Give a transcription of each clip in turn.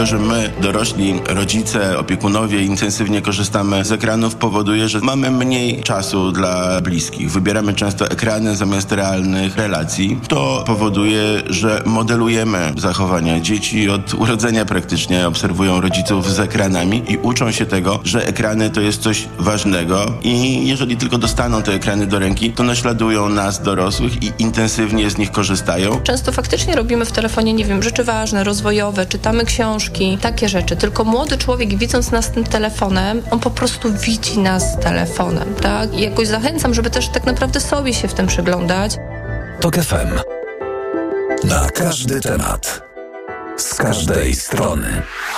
To, że my, dorośli, rodzice, opiekunowie intensywnie korzystamy z ekranów, powoduje, że mamy mniej czasu dla bliskich. Wybieramy często ekrany zamiast realnych relacji. To powoduje, że modelujemy zachowania. Dzieci od urodzenia praktycznie obserwują rodziców z ekranami i uczą się tego, że ekrany to jest coś ważnego i jeżeli tylko dostaną te ekrany do ręki, to naśladują nas, dorosłych, i intensywnie z nich korzystają. Często faktycznie robimy w telefonie, nie wiem, rzeczy ważne, rozwojowe, czytamy książki, takie rzeczy. Tylko młody człowiek, widząc nas tym telefonem, on po prostu widzi nas telefonem, tak? I jakoś zachęcam, żeby też tak naprawdę sobie się w tym przyglądać. TOK FM. Na każdy temat. Z każdej strony.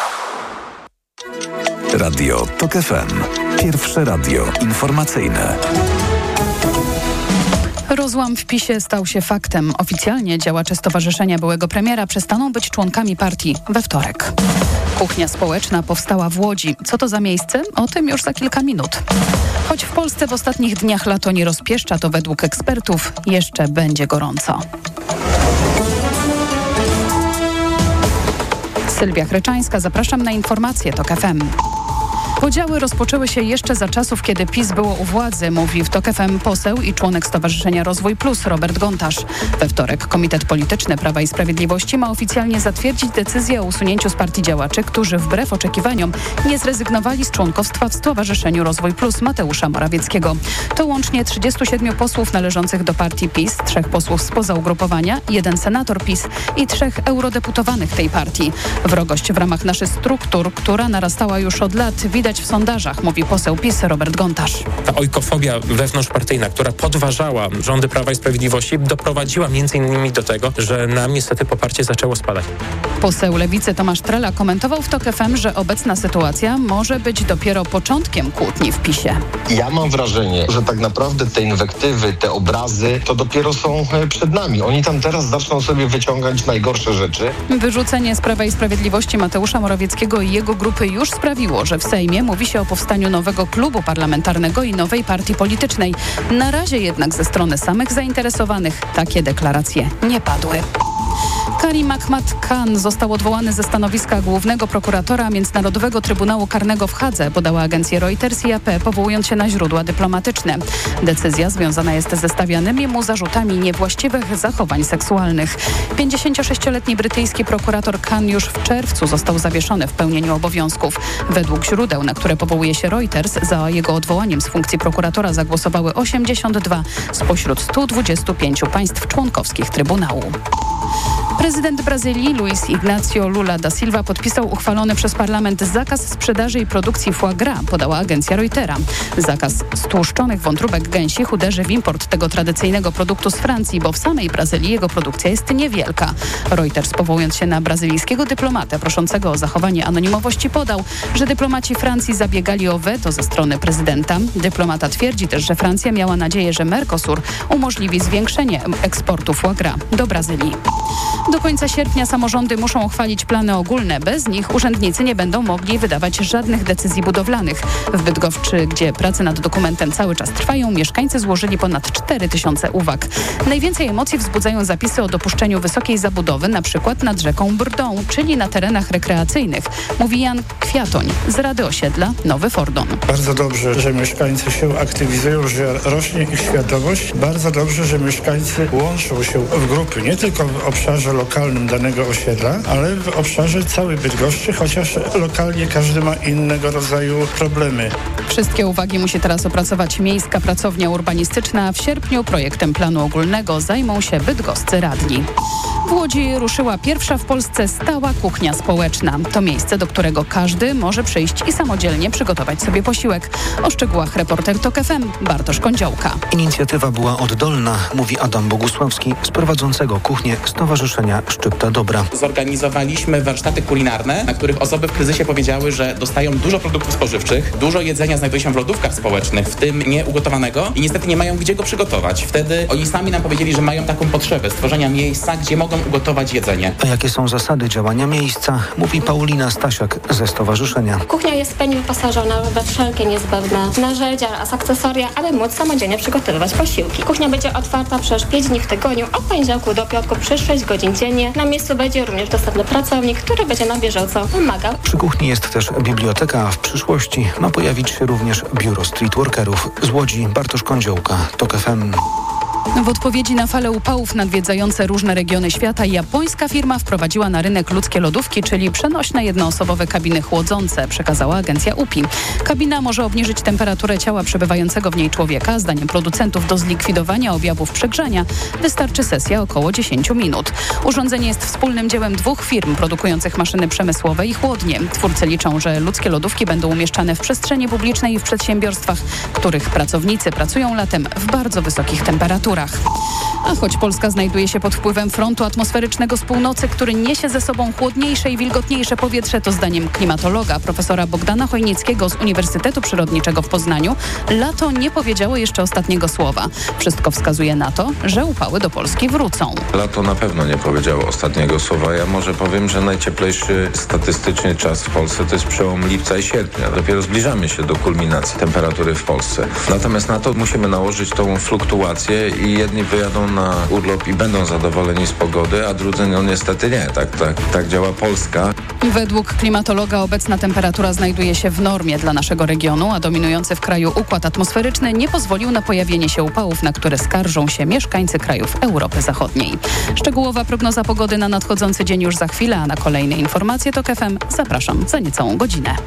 Radio TOK FM. Pierwsze radio informacyjne. Rozłam w PiS-ie stał się faktem. Oficjalnie działacze stowarzyszenia byłego premiera przestaną być członkami partii we wtorek. Kuchnia społeczna powstała w Łodzi. Co to za miejsce? O tym już za kilka minut. Choć w Polsce w ostatnich dniach lato nie rozpieszcza, to według ekspertów jeszcze będzie gorąco. Sylwia Chryczańska, zapraszam na informacje TOK FM. Podziały rozpoczęły się jeszcze za czasów, kiedy PiS było u władzy, mówi w TOK FM poseł i członek Stowarzyszenia Rozwój Plus Robert Gontarz. We wtorek Komitet Polityczny Prawa i Sprawiedliwości ma oficjalnie zatwierdzić decyzję o usunięciu z partii działaczy, którzy wbrew oczekiwaniom nie zrezygnowali z członkostwa w Stowarzyszeniu Rozwój Plus Mateusza Morawieckiego. To łącznie 37 posłów należących do partii PiS, 3 posłów spoza ugrupowania, 1 senator PiS i 3 eurodeputowanych tej partii. Wrogość w ramach naszych struktur, która narastała już od lat, widać w sondażach, mówi poseł PiS Robert Gontarz. Ta ojkofobia wewnątrzpartyjna, która podważała rządy Prawa i Sprawiedliwości, doprowadziła m.in. do tego, że nam niestety poparcie zaczęło spadać. Poseł Lewicy Tomasz Trela komentował w TOK FM, że obecna sytuacja może być dopiero początkiem kłótni w PiS-ie. Ja mam wrażenie, że tak naprawdę te inwektywy, te obrazy, to dopiero są przed nami. Oni tam teraz zaczną sobie wyciągać najgorsze rzeczy. Wyrzucenie z Prawa i Sprawiedliwości Mateusza Morawieckiego i jego grupy już sprawiło, że w Sejmie mówi się o powstaniu nowego klubu parlamentarnego i nowej partii politycznej. Na razie jednak ze strony samych zainteresowanych takie deklaracje nie padły. Karim Ahmad Khan został odwołany ze stanowiska głównego prokuratora Międzynarodowego Trybunału Karnego w Hadze, podała agencja Reuters i AP, powołując się na źródła dyplomatyczne. Decyzja związana jest ze stawianymi mu zarzutami niewłaściwych zachowań seksualnych. 56-letni brytyjski prokurator Khan już w czerwcu został zawieszony w pełnieniu obowiązków. Według źródeł, na które powołuje się Reuters, za jego odwołaniem z funkcji prokuratora zagłosowały 82 spośród 125 państw członkowskich Trybunału. Prezydent Brazylii Luiz Ignacio Lula da Silva podpisał uchwalony przez parlament zakaz sprzedaży i produkcji foie gras, podała agencja Reutera. Zakaz stłuszczonych wątróbek gęsich uderzy w import tego tradycyjnego produktu z Francji, bo w samej Brazylii jego produkcja jest niewielka. Reuters, powołując się na brazylijskiego dyplomatę proszącego o zachowanie anonimowości, podał, że dyplomaci Francji zabiegali o weto ze strony prezydenta. Dyplomata twierdzi też, że Francja miała nadzieję, że Mercosur umożliwi zwiększenie eksportu foie gras do Brazylii. Do końca sierpnia samorządy muszą uchwalić plany ogólne. Bez nich urzędnicy nie będą mogli wydawać żadnych decyzji budowlanych. W Bydgoszczy, gdzie prace nad dokumentem cały czas trwają, mieszkańcy złożyli ponad 4000 uwag. Najwięcej emocji wzbudzają zapisy o dopuszczeniu wysokiej zabudowy, na przykład nad rzeką Brdą, czyli na terenach rekreacyjnych, mówi Jan Kwiatoń z Rady Osiedla Nowy Fordon. Bardzo dobrze, że mieszkańcy się aktywizują, że rośnie ich świadomość. Bardzo dobrze, że mieszkańcy łączą się w grupy, nie tylko w obszarze lokalnym danego osiedla, ale w obszarze całej Bydgoszczy, chociaż lokalnie każdy ma innego rodzaju problemy. Wszystkie uwagi musi teraz opracować Miejska Pracownia Urbanistyczna. W sierpniu projektem planu ogólnego zajmą się bydgoscy radni. W Łodzi ruszyła pierwsza w Polsce stała kuchnia społeczna. To miejsce, do którego każdy może przyjść i samodzielnie przygotować sobie posiłek. O szczegółach reporter TOK FM Bartosz Kądziołka. Inicjatywa była oddolna, mówi Adam Bogusławski z prowadzącego kuchnię Stowarzyszenia Szczypta Dobra. Zorganizowaliśmy warsztaty kulinarne, na których osoby w kryzysie powiedziały, że dostają dużo produktów spożywczych, dużo jedzenia znajduje się w lodówkach społecznych, w tym nieugotowanego i niestety nie mają gdzie go przygotować. Wtedy oni sami nam powiedzieli, że mają taką potrzebę stworzenia miejsca, gdzie mogą można ugotować jedzenie. A jakie są zasady działania miejsca, mówi Paulina Stasiak ze stowarzyszenia. Kuchnia jest w pełni wyposażona we wszelkie niezbędne narzędzia oraz akcesoria, aby móc samodzielnie przygotowywać posiłki. Kuchnia będzie otwarta przez 5 dni w tygodniu, od poniedziałku do piątku przez 6 godzin dziennie. Na miejscu będzie również dostępny pracownik, który będzie na bieżąco pomagał. Przy kuchni jest też biblioteka, a w przyszłości ma pojawić się również biuro streetworkerów. Z Łodzi Bartosz Kądziołka, TOK FM. W odpowiedzi na falę upałów nadwiedzające różne regiony świata japońska firma wprowadziła na rynek ludzkie lodówki, czyli przenośne jednoosobowe kabiny chłodzące, przekazała agencja UPI. Kabina może obniżyć temperaturę ciała przebywającego w niej człowieka. Zdaniem producentów do zlikwidowania objawów przegrzania wystarczy sesja około 10 minut. Urządzenie jest wspólnym dziełem 2 firm produkujących maszyny przemysłowe i chłodnie. Twórcy liczą, że ludzkie lodówki będą umieszczane w przestrzeni publicznej i w przedsiębiorstwach, których pracownicy pracują latem w bardzo wysokich temperaturach. A choć Polska znajduje się pod wpływem frontu atmosferycznego z północy, który niesie ze sobą chłodniejsze i wilgotniejsze powietrze, to zdaniem klimatologa profesora Bogdana Chojnickiego z Uniwersytetu Przyrodniczego w Poznaniu lato nie powiedziało jeszcze ostatniego słowa. Wszystko wskazuje na to, że upały do Polski wrócą. Lato na pewno nie powiedziało ostatniego słowa. Ja może powiem, że najcieplejszy statystycznie czas w Polsce to jest przełom lipca i sierpnia. Dopiero zbliżamy się do kulminacji temperatury w Polsce. Natomiast na to musimy nałożyć tą fluktuację i jedni wyjadą na urlop i będą zadowoleni z pogody, a drudzy no niestety nie. Tak działa Polska. Według klimatologa obecna temperatura znajduje się w normie dla naszego regionu, a dominujący w kraju układ atmosferyczny nie pozwolił na pojawienie się upałów, na które skarżą się mieszkańcy krajów Europy Zachodniej. Szczegółowa prognoza pogody na nadchodzący dzień już za chwilę, a na kolejne informacje TOK FM zapraszam za niecałą godzinę.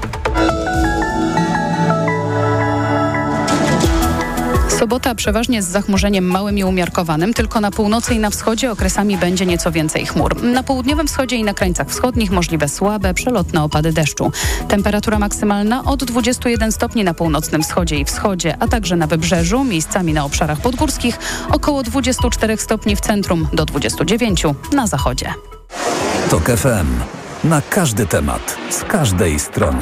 Sobota przeważnie z zachmurzeniem małym i umiarkowanym, tylko na północy i na wschodzie okresami będzie nieco więcej chmur. Na południowym wschodzie i na krańcach wschodnich możliwe słabe, przelotne opady deszczu. Temperatura maksymalna od 21 stopni na północnym wschodzie i wschodzie, a także na wybrzeżu, miejscami na obszarach podgórskich, około 24 stopni w centrum do 29 na zachodzie. TOK FM. Na każdy temat, z każdej strony.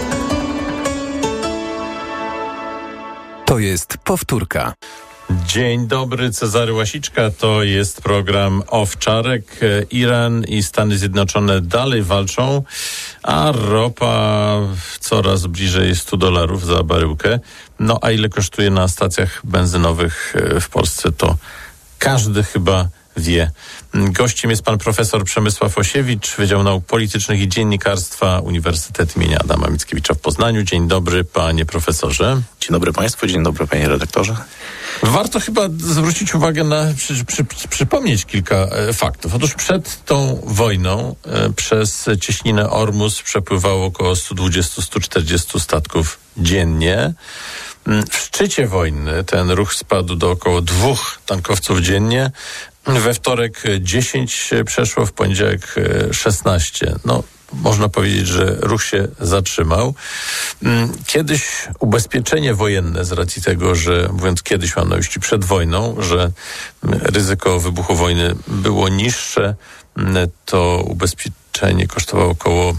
To jest powtórka. Dzień dobry, Cezary Łasiczka. To jest program Owczarek. Iran i Stany Zjednoczone dalej walczą, a ropa coraz bliżej $100 za baryłkę. No a ile kosztuje na stacjach benzynowych w Polsce, to każdy chyba wie. Gościem jest pan profesor Przemysław Osiewicz, Wydział Nauk Politycznych i Dziennikarstwa Uniwersytet im. Adama Mickiewicza w Poznaniu. Dzień dobry, panie profesorze. Dzień dobry państwu, dzień dobry panie redaktorze. Warto chyba zwrócić uwagę na, przypomnieć kilka faktów. Otóż przed tą wojną przez cieśninę Ormus przepływało około 120-140 statków dziennie. W szczycie wojny ten ruch spadł do około 2 tankowców dziennie. We wtorek 10 przeszło, w poniedziałek 16. No, można powiedzieć, że ruch się zatrzymał. Kiedyś ubezpieczenie wojenne, z racji tego, że, mówiąc kiedyś, mam na myśli przed wojną, że ryzyko wybuchu wojny było niższe, to ubezpieczenie kosztowało około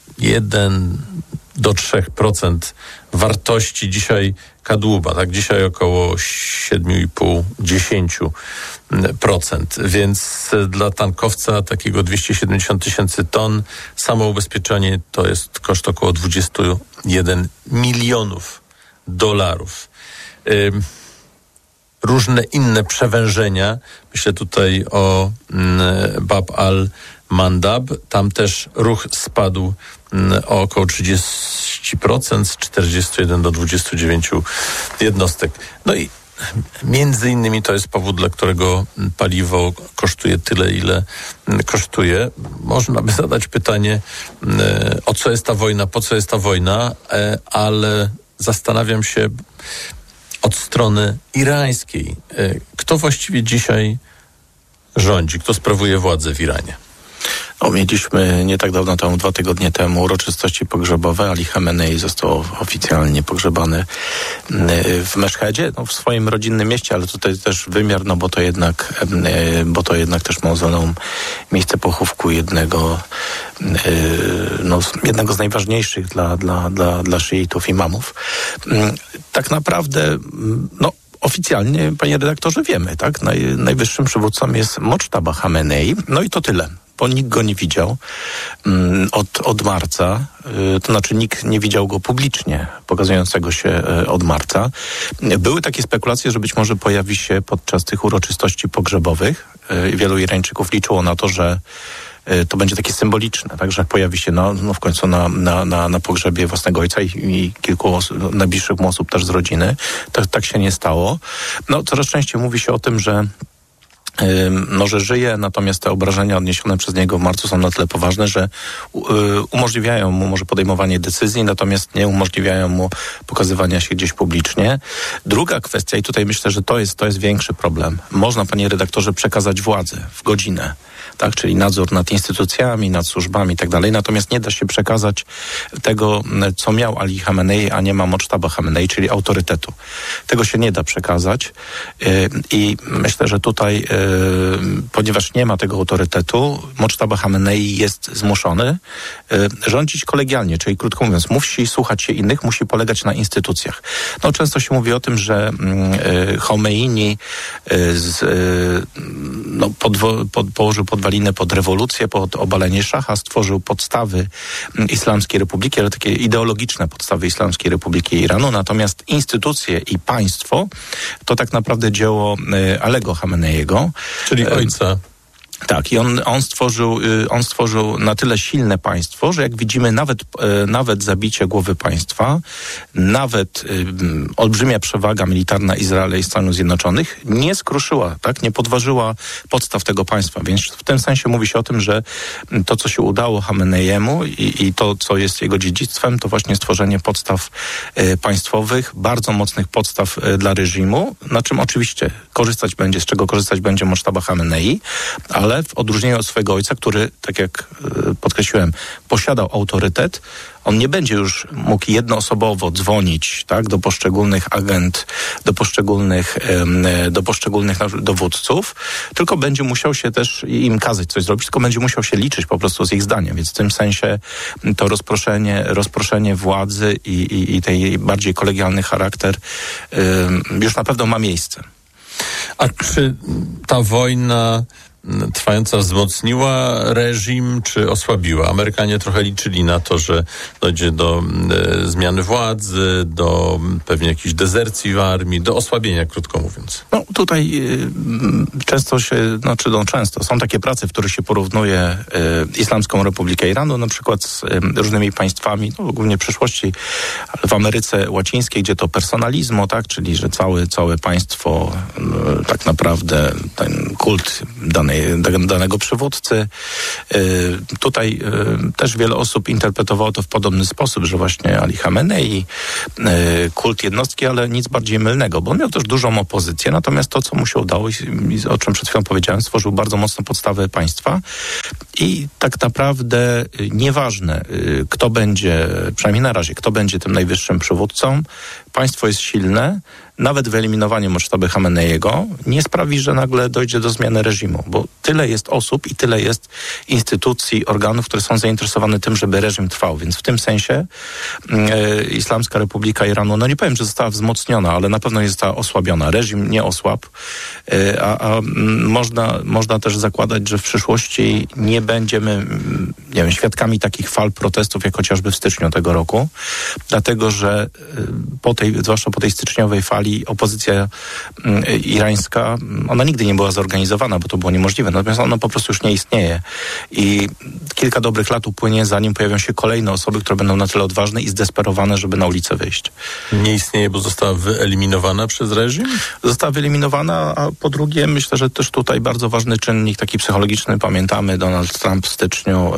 1-3% wartości dzisiaj kadłuba, tak? Dzisiaj około 7,5-10%. Więc dla tankowca takiego 270 000 ton samo ubezpieczenie to jest koszt około $21 milionów. Różne inne przewężenia. Myślę tutaj o Bab al-Mandab. Tam też ruch spadł o około 30%, z 41 do 29 jednostek. No i między innymi to jest powód, dla którego paliwo kosztuje tyle, ile kosztuje. Można by zadać pytanie, o co jest ta wojna, po co jest ta wojna, ale zastanawiam się od strony irańskiej. Kto właściwie dzisiaj rządzi? Kto sprawuje władzę w Iranie? Mieliśmy nie tak dawno temu, 2 tygodnie temu, uroczystości pogrzebowe. Ali Khamenei został oficjalnie pogrzebany w Meszhedzie, w swoim rodzinnym mieście, ale tutaj też wymiar, bo to jednak też mauzoleum, miejsce pochówku jednego z najważniejszych dla szyitów, imamów. Tak naprawdę, Oficjalnie, panie redaktorze, wiemy, tak? Najwyższym przywódcą jest Moctaba Hamenei. No i to tyle. Bo nikt go nie widział od marca, to znaczy nikt nie widział go publicznie, pokazującego się od marca. Były takie spekulacje, że być może pojawi się podczas tych uroczystości pogrzebowych. Wielu Irańczyków liczyło na to, że to będzie takie symboliczne, tak, że pojawi się w końcu na pogrzebie własnego ojca i kilku najbliższych mu osób też z rodziny. Tak się nie stało. Coraz częściej mówi się o tym, że żyje, natomiast te obrażenia odniesione przez niego w marcu są na tyle poważne, że umożliwiają mu może podejmowanie decyzji, natomiast nie umożliwiają mu pokazywania się gdzieś publicznie. Druga kwestia, i tutaj myślę, że to jest większy problem. Można, panie redaktorze, przekazać władzę w godzinę, tak, czyli nadzór nad instytucjami, nad służbami i tak dalej, natomiast nie da się przekazać tego, co miał Ali Hamenei, a nie ma Moctaba Hamenei, czyli autorytetu. Tego się nie da przekazać i myślę, że tutaj ponieważ nie ma tego autorytetu, Moctaba Hamenei jest zmuszony rządzić kolegialnie, czyli krótko mówiąc, musi słuchać się innych, musi polegać na instytucjach. Często się mówi o tym, że Khomeini położył podwaliny pod rewolucję, pod obalenie szacha, stworzył podstawy Islamskiej Republiki, ale takie ideologiczne podstawy Islamskiej Republiki Iranu, natomiast instytucje i państwo to tak naprawdę dzieło Alego Hameneiego. Czyli ojca. Tak, i on stworzył na tyle silne państwo, że jak widzimy nawet zabicie głowy państwa, nawet olbrzymia przewaga militarna Izraela i Stanów Zjednoczonych nie skruszyła, tak, nie podważyła podstaw tego państwa. Więc w tym sensie mówi się o tym, że to, co się udało Hameneiemu i to, co jest jego dziedzictwem, to właśnie stworzenie podstaw państwowych, bardzo mocnych podstaw dla reżimu, na czym oczywiście z czego korzystać będzie Moctaba Hamenei, ale w odróżnieniu od swojego ojca, który, tak jak podkreśliłem, posiadał autorytet, on nie będzie już mógł jednoosobowo dzwonić, tak, do poszczególnych agent, do poszczególnych dowódców, tylko będzie musiał się też im kazać coś zrobić, tylko będzie musiał się liczyć po prostu z ich zdaniem. Więc w tym sensie to rozproszenie władzy i tej bardziej kolegialny charakter już na pewno ma miejsce. A czy ta wojna trwająca wzmocniła reżim, czy osłabiła? Amerykanie trochę liczyli na to, że dojdzie do zmiany władzy, do pewnie jakiejś dezercji w armii, do osłabienia, krótko mówiąc. Tutaj często są takie prace, w których się porównuje Islamską Republikę Iranu na przykład z różnymi państwami, głównie w przyszłości, ale w Ameryce Łacińskiej, gdzie to personalizmo, tak, czyli że całe państwo tak naprawdę ten kult danego przywódcy. Tutaj też wiele osób interpretowało to w podobny sposób, że właśnie Ali Hamenei, kult jednostki, ale nic bardziej mylnego, bo on miał też dużą opozycję, natomiast to, co mu się udało i o czym przed chwilą powiedziałem, stworzył bardzo mocne podstawy państwa i tak naprawdę nieważne, kto będzie, przynajmniej na razie, kto będzie tym najwyższym przywódcą, państwo jest silne, nawet wyeliminowanie Moctaby Hameneiego nie sprawi, że nagle dojdzie do zmiany reżimu, bo tyle jest osób i tyle jest instytucji, organów, które są zainteresowane tym, żeby reżim trwał. Więc w tym sensie Islamska Republika Iranu, nie powiem, że została wzmocniona, ale na pewno nie została osłabiona. Reżim nie osłabł, a można też zakładać, że w przyszłości nie będziemy, świadkami takich fal protestów, jak chociażby w styczniu tego roku, dlatego, że zwłaszcza po tej styczniowej fali opozycja irańska, ona nigdy nie była zorganizowana, bo to było niemożliwe, natomiast ona po prostu już nie istnieje i kilka dobrych lat upłynie, zanim pojawią się kolejne osoby, które będą na tyle odważne i zdesperowane, żeby na ulicę wyjść. Nie istnieje, bo została wyeliminowana przez reżim? Została wyeliminowana, a po drugie myślę, że też tutaj bardzo ważny czynnik taki psychologiczny, pamiętamy Donald Trump w styczniu,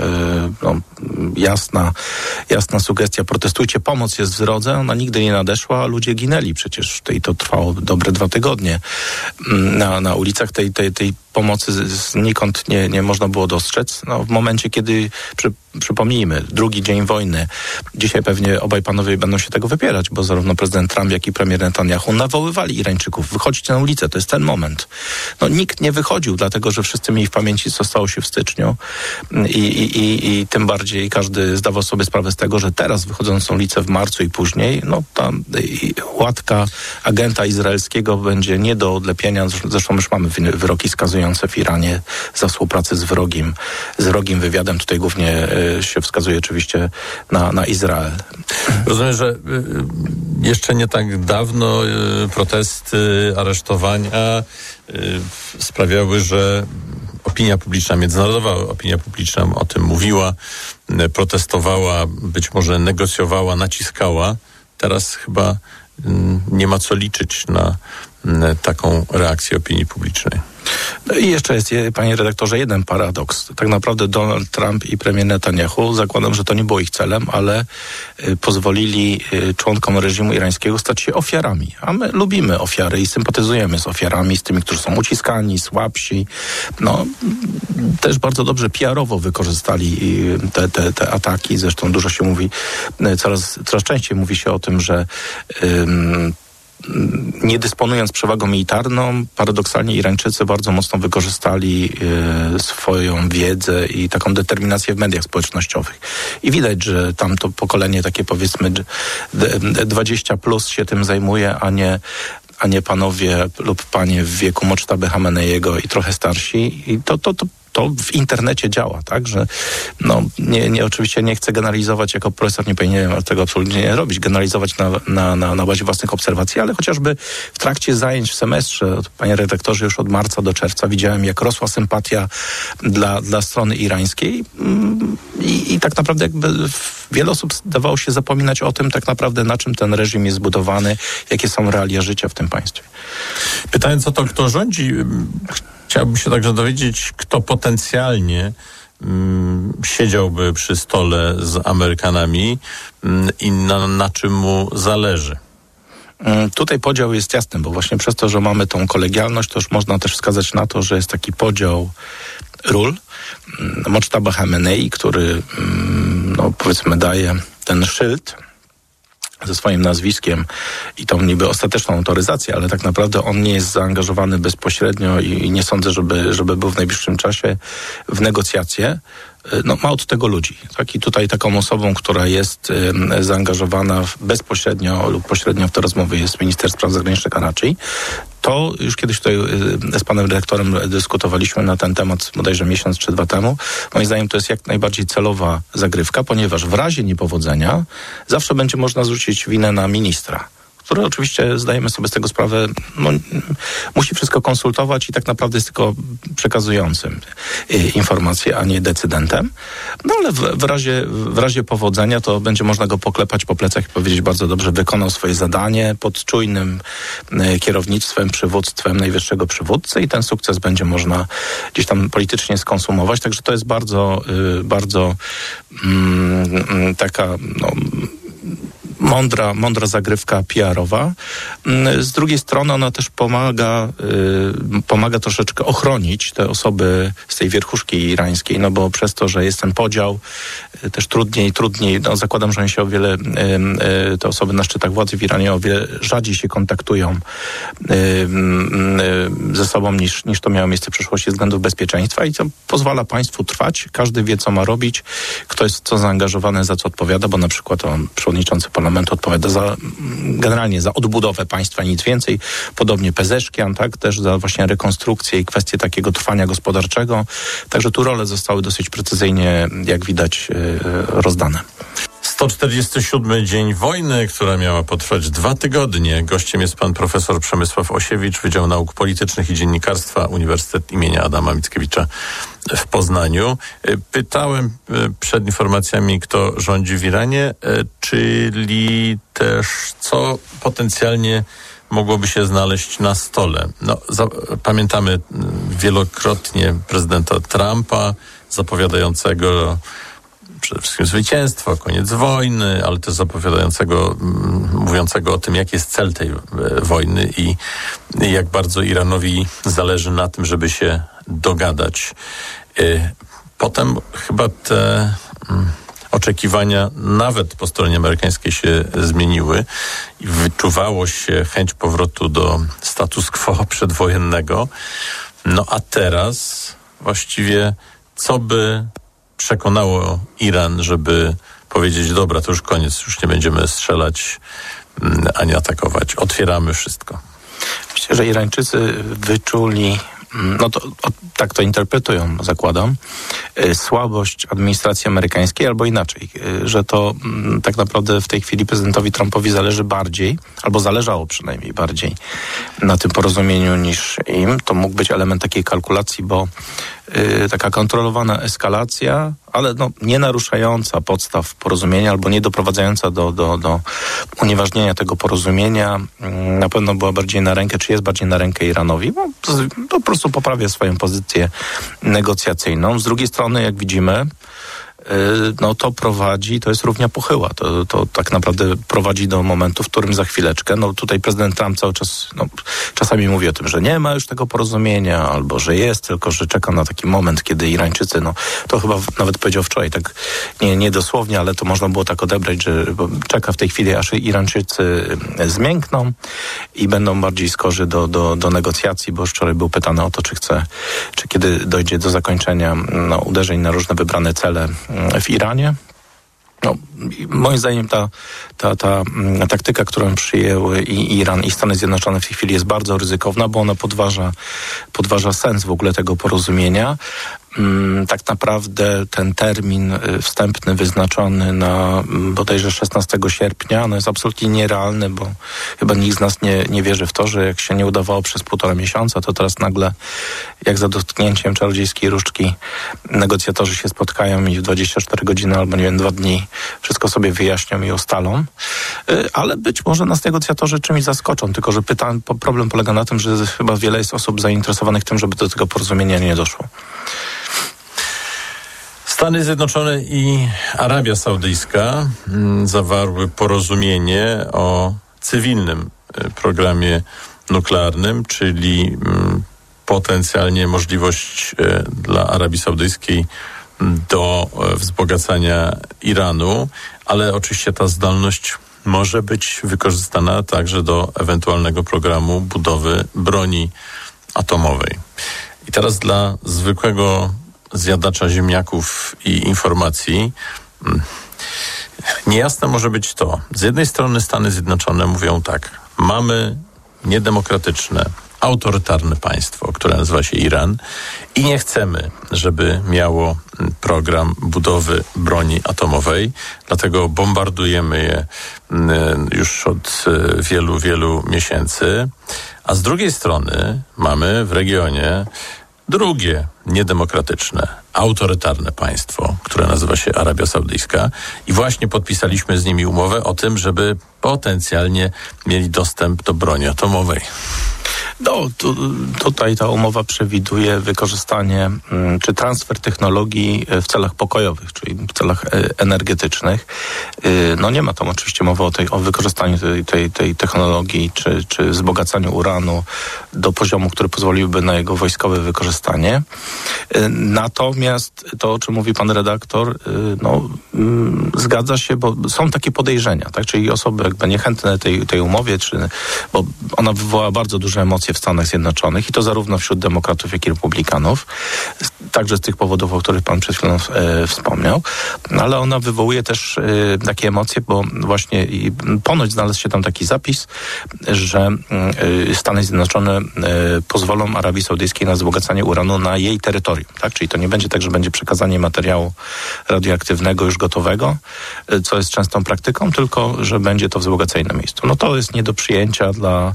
jasna sugestia, protestujcie, pomoc jest w drodze, ona nigdy nie nadeszła, a ludzie ginęli przecież i to trwało dobre 2 tygodnie na ulicach tej pomocy znikąd nie można było dostrzec. W momencie, kiedy przypomnijmy, drugi dzień wojny, dzisiaj pewnie obaj panowie będą się tego wypierać, bo zarówno prezydent Trump, jak i premier Netanyahu nawoływali Irańczyków, wychodźcie na ulicę, to jest ten moment. Nikt nie wychodził, dlatego że wszyscy mieli w pamięci, co stało się w styczniu i tym bardziej każdy zdawał sobie sprawę z tego, że teraz wychodząc na ulicę w marcu i później, ta łatka agenta izraelskiego będzie nie do odlepienia. Zresztą już mamy wyroki skazujące w Iranie za współpracę z wrogim wywiadem. Tutaj głównie się wskazuje oczywiście na Izrael. Rozumiem, że jeszcze nie tak dawno protesty, aresztowania sprawiały, że opinia publiczna, międzynarodowa opinia publiczna o tym mówiła, protestowała, być może negocjowała, naciskała. Teraz chyba nie ma co liczyć na taką reakcję opinii publicznej. I jeszcze jest, panie redaktorze, jeden paradoks. Tak naprawdę Donald Trump i premier Netanyahu, zakładam, że to nie było ich celem, ale pozwolili członkom reżimu irańskiego stać się ofiarami. A my lubimy ofiary i sympatyzujemy z ofiarami, z tymi, którzy są uciskani, słabsi. Też bardzo dobrze PR-owo wykorzystali te ataki. Zresztą dużo się mówi, coraz częściej mówi się o tym, że nie dysponując przewagą militarną, paradoksalnie Irańczycy bardzo mocno wykorzystali swoją wiedzę i taką determinację w mediach społecznościowych. I widać, że tamto pokolenie takie powiedzmy 20+ się tym zajmuje, a nie panowie lub panie w wieku Moctaby Hameneiego i trochę starsi. I to w internecie działa, tak, że oczywiście nie chcę generalizować, jako profesor nie powinienem tego absolutnie nie robić, generalizować na bazie własnych obserwacji, ale chociażby w trakcie zajęć w semestrze, panie redaktorze, już od marca do czerwca widziałem, jak rosła sympatia dla strony irańskiej i tak naprawdę jakby wiele osób zdawało się zapominać o tym tak naprawdę, na czym ten reżim jest zbudowany, jakie są realia życia w tym państwie. Pytając o to, kto rządzi, chciałbym się także dowiedzieć, kto potencjalnie siedziałby przy stole z Amerykanami i na czym mu zależy. Tutaj podział jest jasny, bo właśnie przez to, że mamy tą kolegialność, to już można też wskazać na to, że jest taki podział ról. Moctaba Hamenei, który powiedzmy daje ten szyld ze swoim nazwiskiem i tą niby ostateczną autoryzację, ale tak naprawdę on nie jest zaangażowany bezpośrednio i nie sądzę, żeby był w najbliższym czasie w negocjacje. Ma od tego ludzi. Tak? I tutaj taką osobą, która jest zaangażowana bezpośrednio lub pośrednio w te rozmowy jest minister spraw zagranicznych Arachi. To już kiedyś tutaj z panem redaktorem dyskutowaliśmy na ten temat bodajże miesiąc czy 2 temu. Moim zdaniem to jest jak najbardziej celowa zagrywka, ponieważ w razie niepowodzenia zawsze będzie można zrzucić winę na ministra, który oczywiście, zdajemy sobie z tego sprawę, musi wszystko konsultować i tak naprawdę jest tylko przekazującym informacje, a nie decydentem. Ale w razie powodzenia to będzie można go poklepać po plecach i powiedzieć, bardzo dobrze wykonał swoje zadanie pod czujnym kierownictwem, przywództwem najwyższego przywódcy i ten sukces będzie można gdzieś tam politycznie skonsumować. Także to jest bardzo, bardzo taka mądra zagrywka PR-owa. Z drugiej strony ona też pomaga troszeczkę ochronić te osoby z tej wierchuszki irańskiej, bo przez to, że jest ten podział, też trudniej, zakładam, że oni się o wiele, te osoby na szczytach władzy w Iranie o wiele rzadziej się kontaktują ze sobą niż to miało miejsce w przeszłości z względów bezpieczeństwa i to pozwala państwu trwać. Każdy wie, co ma robić, kto jest co zaangażowany, za co odpowiada, bo na przykład przewodniczący parlamentu odpowiada generalnie za odbudowę państwa, nic więcej. Podobnie Pezeszkian, tak, też za właśnie rekonstrukcję i kwestię takiego trwania gospodarczego. Także tu role zostały dosyć precyzyjnie, jak widać, rozdane. 147 dzień wojny, która miała potrwać 2 tygodnie. Gościem jest pan profesor Przemysław Osiewicz, Wydział Nauk Politycznych i Dziennikarstwa, Uniwersytet imienia Adama Mickiewicza w Poznaniu. Pytałem przed informacjami, kto rządzi w Iranie, czyli też co potencjalnie mogłoby się znaleźć na stole. Pamiętamy wielokrotnie prezydenta Trumpa zapowiadającego przede wszystkim zwycięstwo, koniec wojny, ale też mówiącego o tym, jaki jest cel tej wojny i jak bardzo Iranowi zależy na tym, żeby się dogadać. Potem chyba te oczekiwania nawet po stronie amerykańskiej się zmieniły i wyczuwało się chęć powrotu do status quo przedwojennego. No a teraz właściwie co by przekonało Iran, żeby powiedzieć, dobra, to już koniec, już nie będziemy strzelać ani atakować. Otwieramy wszystko. Myślę, że Irańczycy wyczuli, tak to interpretują, zakładam, słabość administracji amerykańskiej, albo inaczej, że to tak naprawdę w tej chwili prezydentowi Trumpowi zależy bardziej, albo zależało przynajmniej bardziej na tym porozumieniu niż im. To mógł być element takiej kalkulacji, bo taka kontrolowana eskalacja, ale nie naruszająca podstaw porozumienia albo nie doprowadzająca do unieważnienia tego porozumienia, na pewno była bardziej na rękę, czy jest bardziej na rękę Iranowi, bo to po prostu poprawia swoją pozycję negocjacyjną. Z drugiej strony, jak widzimy, to jest równia pochyła. To tak naprawdę prowadzi do momentu, w którym za chwileczkę, tutaj prezydent Trump cały czas, czasami mówi o tym, że nie ma już tego porozumienia, albo że jest, tylko że czeka na taki moment, kiedy Irańczycy, to chyba nawet powiedział wczoraj, tak nie dosłownie, ale to można było tak odebrać, że czeka w tej chwili, aż Irańczycy zmiękną i będą bardziej skorzy do negocjacji, bo już wczoraj był pytany o to, czy kiedy dojdzie do zakończenia uderzeń na różne wybrane cele w Iranie. Moim zdaniem ta taktyka, którą przyjęły i Iran, i Stany Zjednoczone w tej chwili jest bardzo ryzykowna, bo ona podważa sens w ogóle tego porozumienia. Tak naprawdę ten termin wstępny wyznaczony na bodajże 16 sierpnia jest absolutnie nierealny, bo chyba nikt z nas nie wierzy w to, że jak się nie udawało przez 1,5 miesiąca, to teraz nagle jak za dotknięciem czarodziejskiej różdżki negocjatorzy się spotkają i w 24 godziny albo 2 dni wszystko sobie wyjaśnią i ustalą. Ale być może nas negocjatorzy czymś zaskoczą, tylko że problem polega na tym, że chyba wiele jest osób zainteresowanych tym, żeby do tego porozumienia nie doszło. Stany Zjednoczone i Arabia Saudyjska zawarły porozumienie o cywilnym programie nuklearnym, czyli potencjalnie możliwość dla Arabii Saudyjskiej do wzbogacania Iranu, ale oczywiście ta zdolność może być wykorzystana także do ewentualnego programu budowy broni atomowej. I teraz dla zwykłego zjadacza ziemniaków i informacji niejasne może być to. Z jednej strony Stany Zjednoczone mówią tak, mamy niedemokratyczne, autorytarne państwo, które nazywa się Iran i nie chcemy, żeby miało program budowy broni atomowej, dlatego bombardujemy je już od wielu, wielu miesięcy. A z drugiej strony mamy w regionie drugie niedemokratyczne, autorytarne państwo, które nazywa się Arabia Saudyjska i właśnie podpisaliśmy z nimi umowę o tym, żeby potencjalnie mieli dostęp do broni atomowej. Tutaj ta umowa przewiduje wykorzystanie czy transfer technologii w celach pokojowych, czyli w celach energetycznych. Nie ma tam oczywiście mowy o wykorzystaniu tej technologii czy wzbogacaniu uranu do poziomu, który pozwoliłby na jego wojskowe wykorzystanie. Natomiast to, o czym mówi pan redaktor, zgadza się, bo są takie podejrzenia, tak? Czyli osoby jakby niechętne tej umowie, bo ona wywołała bardzo duże emocje w Stanach Zjednoczonych i to zarówno wśród demokratów, jak i republikanów, także z tych powodów, o których pan przed chwilą wspomniał, ale ona wywołuje też takie emocje, bo właśnie ponoć znalazł się tam taki zapis, że Stany Zjednoczone pozwolą Arabii Saudyjskiej na wzbogacanie uranu na jej terytorium, tak? Czyli to nie będzie tak, że będzie przekazanie materiału radioaktywnego już gotowego, co jest częstą praktyką, tylko że będzie to wzbogacenie na miejscu. To jest nie do przyjęcia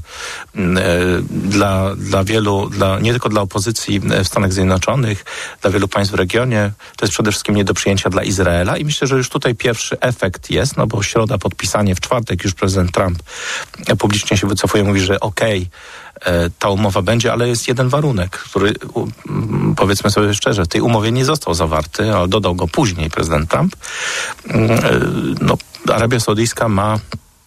dla wielu, nie tylko dla opozycji w Stanach Zjednoczonych, dla wielu państw w regionie. To jest przede wszystkim nie do przyjęcia dla Izraela i myślę, że już tutaj pierwszy efekt jest, bo środa podpisanie, w czwartek już prezydent Trump publicznie się wycofuje, mówi, że ta umowa będzie, ale jest jeden warunek, który, powiedzmy sobie szczerze, w tej umowie nie został zawarty, ale dodał go później prezydent Trump. Arabia Saudyjska ma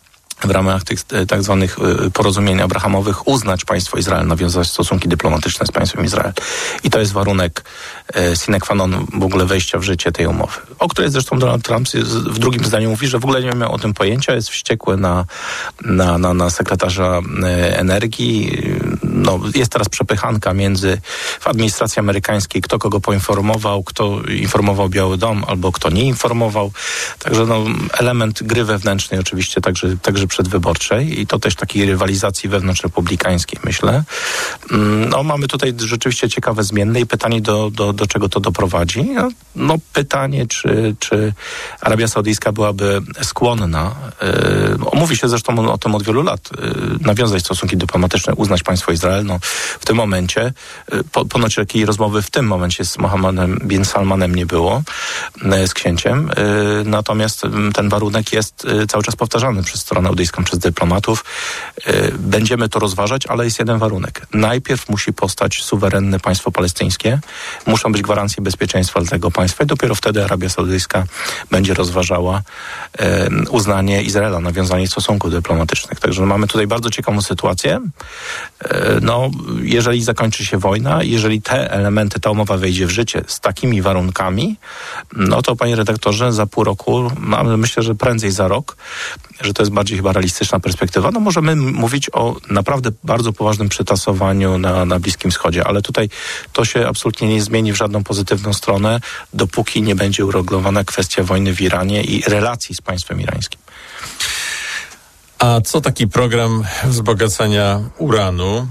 w ramach tych tak zwanych porozumień abrahamowych uznać państwo Izrael, nawiązać stosunki dyplomatyczne z państwem Izrael. I to jest warunek sine qua non w ogóle wejścia w życie tej umowy. O której zresztą Donald Trump w drugim zdaniu mówi, że w ogóle nie miał o tym pojęcia, jest wściekły na sekretarza energii. No, jest teraz przepychanka w administracji amerykańskiej, kto kogo poinformował, kto informował Biały Dom, albo kto nie informował. Także element gry wewnętrznej oczywiście także przedwyborczej i to też takiej rywalizacji wewnątrz republikańskiej, myślę. No, mamy tutaj rzeczywiście ciekawe zmienne i pytanie, do czego to doprowadzi. No pytanie, czy Arabia Saudyjska byłaby skłonna, mówi się zresztą o tym od wielu lat, nawiązać stosunki dyplomatyczne, uznać państwo Izrael. No, w tym momencie, ponoć takiej rozmowy w tym momencie z Mohammedem bin Salmanem nie było, z księciem, natomiast ten warunek jest cały czas powtarzany przez stronę saudyjską, przez dyplomatów. Będziemy to rozważać, ale jest jeden warunek. Najpierw musi powstać suwerenne państwo palestyńskie, muszą być gwarancje bezpieczeństwa dla tego państwa i dopiero wtedy Arabia Saudyjska będzie rozważała uznanie Izraela, nawiązanie stosunków dyplomatycznych. Także mamy tutaj bardzo ciekawą sytuację. No, jeżeli zakończy się wojna, jeżeli te elementy, ta umowa wejdzie w życie z takimi warunkami, no to, panie redaktorze, za pół roku, myślę, że prędzej za rok, że to jest bardziej chyba realistyczna perspektywa, no możemy mówić o naprawdę bardzo poważnym przytasowaniu na Bliskim Wschodzie, ale tutaj to się absolutnie nie zmieni w żadną pozytywną stronę, dopóki nie będzie uregulowana kwestia wojny w Iranie i relacji z państwem irańskim. A co taki program wzbogacania uranu,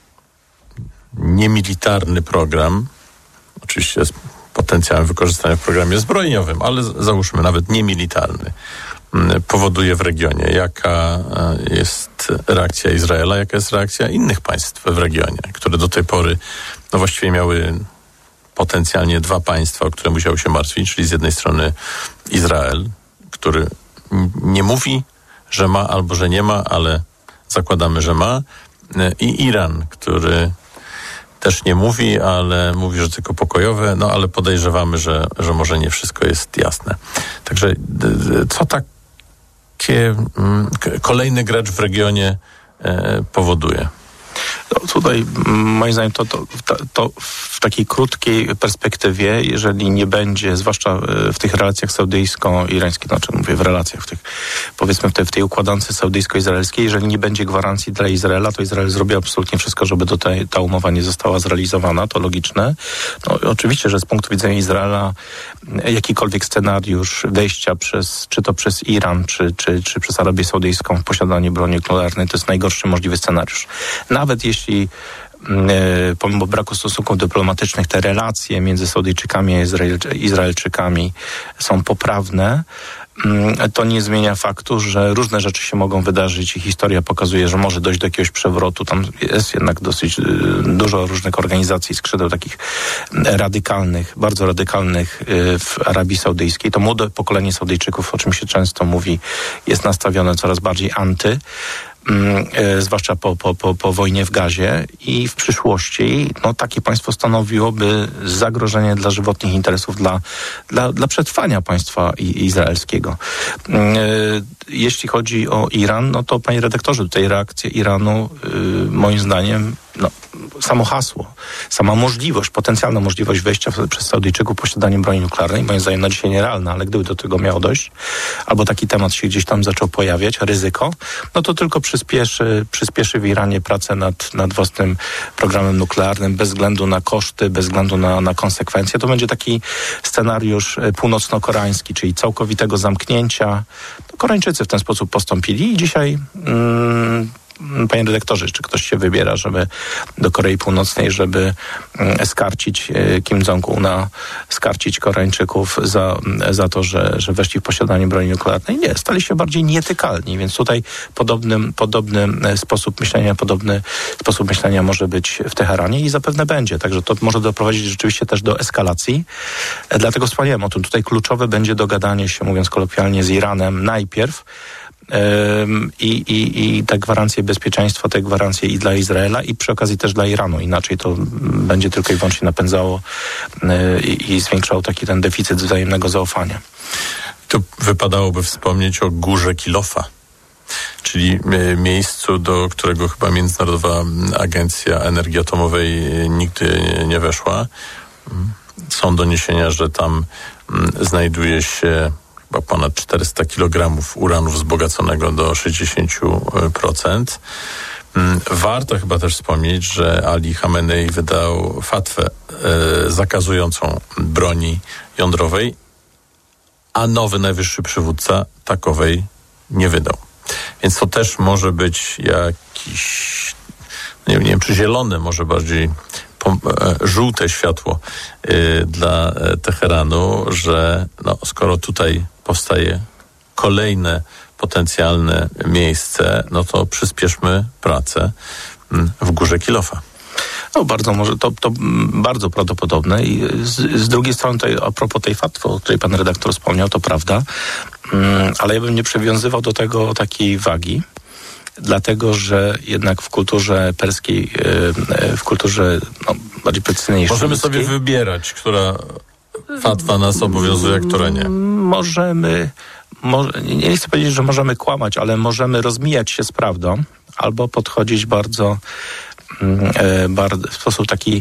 niemilitarny program, oczywiście z potencjałem wykorzystania w programie zbrojeniowym, ale załóżmy nawet niemilitarny, powoduje w regionie? Jaka jest reakcja Izraela, jaka jest reakcja innych państw w regionie, które do tej pory no właściwie miały potencjalnie dwa państwa, o które musiały się martwić, czyli z jednej strony Izrael, który nie mówi, że ma albo że nie ma, ale zakładamy, że ma, i Iran, który też nie mówi, ale mówi, że tylko pokojowe, no ale podejrzewamy, że może nie wszystko jest jasne. Także co takie kolejny gracz w regionie powoduje? No, tutaj moim zdaniem to w takiej krótkiej perspektywie, jeżeli nie będzie, zwłaszcza w tych relacjach saudyjsko-irańskich, znaczy mówię w relacjach, powiedzmy w tej układance saudyjsko-izraelskiej, jeżeli nie będzie gwarancji dla Izraela, to Izrael zrobi absolutnie wszystko, żeby ta umowa nie została zrealizowana, to logiczne. No, oczywiście, że z punktu widzenia Izraela jakikolwiek scenariusz wejścia czy to przez Iran, czy przez Arabię Saudyjską w posiadanie broni nuklearnej, to jest najgorszy możliwy scenariusz. Nawet jeśli pomimo braku stosunków dyplomatycznych te relacje między Saudyjczykami a Izraelczykami są poprawne, to nie zmienia faktu, że różne rzeczy się mogą wydarzyć i historia pokazuje, że może dojść do jakiegoś przewrotu. Tam jest jednak dosyć dużo różnych organizacji, skrzydeł takich radykalnych, bardzo radykalnych w Arabii Saudyjskiej. To młode pokolenie Saudyjczyków, o czym się często mówi, jest nastawione coraz bardziej anty. Zwłaszcza po wojnie w Gazie i w przyszłości takie państwo stanowiłoby zagrożenie dla żywotnych interesów, dla przetrwania państwa izraelskiego. Jeśli chodzi o Iran, no to panie redaktorze, tutaj reakcja Iranu moim zdaniem, samo hasło, sama możliwość, potencjalna możliwość wejścia przez Saudyjczyków posiadanie broni nuklearnej, moim zdaniem na dzisiaj nierealna, ale gdyby do tego miało dojść, albo taki temat się gdzieś tam zaczął pojawiać, ryzyko, no to tylko przyspieszy w Iranie pracę nad własnym programem nuklearnym, bez względu na koszty, bez względu na konsekwencje. To będzie taki scenariusz północno-koreański, czyli całkowitego zamknięcia. Koreańczycy w ten sposób postąpili i dzisiaj panie redaktorze, czy ktoś się wybiera, do Korei Północnej, żeby skarcić Kim Jong-una, skarcić Koreańczyków za to, że weszli w posiadanie broni nuklearnej? Nie, stali się bardziej nietykalni, więc tutaj podobny sposób myślenia może być w Teheranie i zapewne będzie. Także to może doprowadzić rzeczywiście też do eskalacji. Dlatego wspomniałem o tym. Tutaj kluczowe będzie dogadanie się, mówiąc kolokwialnie, z Iranem najpierw, i te gwarancje bezpieczeństwa, te gwarancje i dla Izraela i przy okazji też dla Iranu. Inaczej to będzie tylko i wyłącznie napędzało i zwiększało taki ten deficyt wzajemnego zaufania. Tu wypadałoby wspomnieć o górze Kilofa. czyli miejscu, do którego chyba Międzynarodowa Agencja Energii Atomowej nigdy nie weszła. Są doniesienia, że tam znajduje się chyba ponad 400 kg uranu wzbogaconego do 60%. Warto chyba też wspomnieć, że Ali Khamenei wydał fatwę zakazującą broni jądrowej, a nowy najwyższy przywódca takowej nie wydał. Więc to też może być jakiś, nie wiem czy zielone, może bardziej żółte światło dla Teheranu, że skoro tutaj powstaje kolejne potencjalne miejsce, to przyspieszmy pracę w górze Kilofa. Bardzo może, to bardzo prawdopodobne i z drugiej strony a propos tej fatwy, o której pan redaktor wspomniał, to prawda, ale ja bym nie przywiązywał do tego takiej wagi, dlatego, że jednak w kulturze perskiej, w kulturze bardziej precyzyjnej możemy sobie wybierać, która fatwa nas obowiązuje, a która nie. Nie chcę powiedzieć, że możemy kłamać, ale możemy rozmijać się z prawdą albo podchodzić bardzo w sposób taki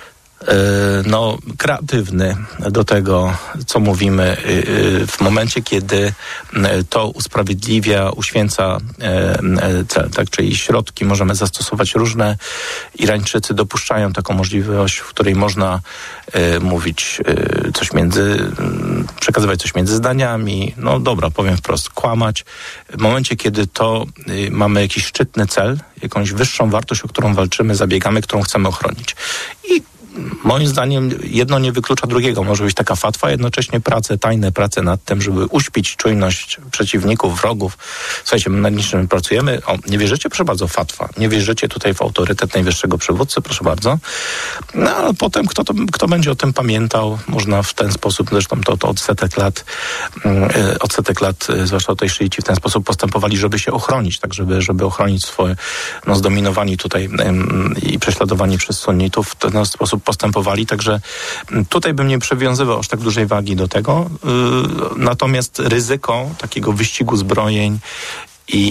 kreatywny do tego, co mówimy w momencie, kiedy to usprawiedliwia, uświęca cel, tak? Czyli środki możemy zastosować różne. Irańczycy dopuszczają taką możliwość, w której można mówić przekazywać coś między zdaniami, powiem wprost, kłamać. W momencie, kiedy to mamy jakiś szczytny cel, jakąś wyższą wartość, o którą walczymy, zabiegamy, którą chcemy ochronić. I moim zdaniem jedno nie wyklucza drugiego. Może być taka fatwa, jednocześnie tajne prace nad tym, żeby uśpić czujność przeciwników, wrogów. Słuchajcie, my nad niczym pracujemy. Nie wierzycie? Proszę bardzo, fatwa. Nie wierzycie tutaj w autorytet najwyższego przywódcy? Proszę bardzo. Ale potem kto będzie o tym pamiętał, można w ten sposób, zresztą to od setek lat, zwłaszcza tutaj szyici w ten sposób postępowali, żeby się ochronić, tak żeby ochronić swoje zdominowani tutaj i prześladowani przez sunnitów, w ten sposób postępowali, także tutaj bym nie przywiązywał aż tak dużej wagi do tego. Natomiast ryzyko takiego wyścigu zbrojeń